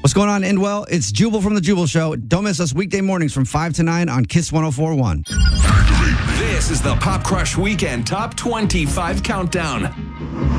What's going on, Endwell? It's Jubal from The Jubal Show. Don't miss us weekday mornings from 5 to 9 on KISS 104.1. This is the Pop Crush Weekend Top 25 Countdown.